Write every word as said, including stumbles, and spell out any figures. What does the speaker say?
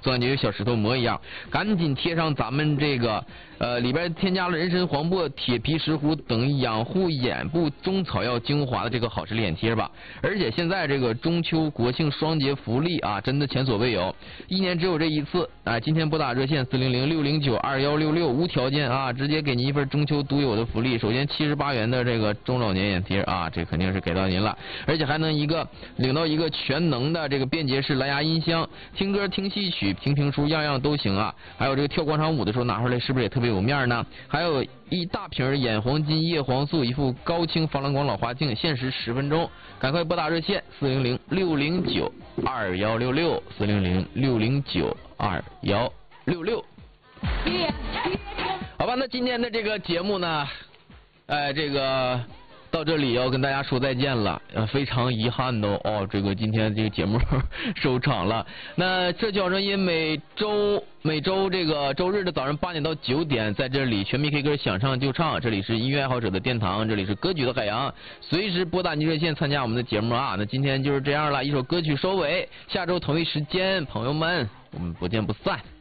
感觉小石头磨一样，赶紧贴上咱们这个呃里边添加了人参、黄柏、铁皮石斛等养护眼部中草药精华的这个好视脸贴吧。而且现在这个中秋国庆双节福利啊，真的前所未有，一年只有这一次。哎，今天拨打热线四零零六零九二幺六六，无条件啊，直接给您一份中秋独有的福利。首先七十八元的这个中老年眼贴啊，这肯定是给到您了，而且还能一个领到一个全能的这个便捷式蓝牙音箱，听歌、听戏曲、听评书，样样都行啊。还有这个跳广场舞的时候拿出来，是不是也特别有面呢？还有一大瓶眼黄金叶黄素，一副高清防蓝光老花镜，限时十分钟，赶快拨打热线四零零六零九二幺六六四零零六零九二幺六六。好吧，那今天的这个节目呢，哎，这个到这里要跟大家说再见了，呃，非常遗憾的哦，这个今天这个节目收场了。那这叫声音每周每周这个周日的早上八点到九点，在这里全民 K 歌想唱就唱，这里是音乐爱好者的殿堂，这里是歌曲的海洋，随时拨打您热线参加我们的节目啊。那今天就是这样了，一首歌曲收尾，下周同一时间，朋友们，我们不见不散。